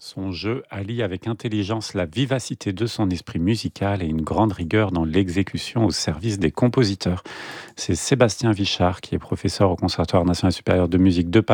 Son jeu allie avec intelligence la vivacité de son esprit musical et une grande rigueur dans l'exécution au service des compositeurs. C'est Sébastien Vichard qui est professeur au Conservatoire national supérieur de musique de Paris